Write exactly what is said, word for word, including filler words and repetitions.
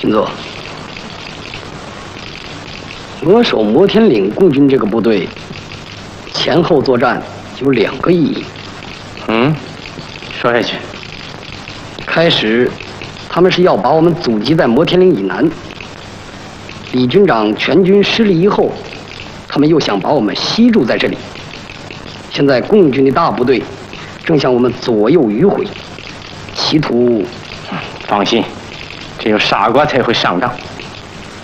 请坐。扼守摩天岭共军这个部队，前后作战有两个意义。 嗯，说下去。 开始，他们是要把我们阻击在摩天岭以南。李军长全军失利以后，他们又想把我们吸住在这里。现在共军的大部队正向我们左右迂回，企图…… 放心，只有傻瓜才会上当。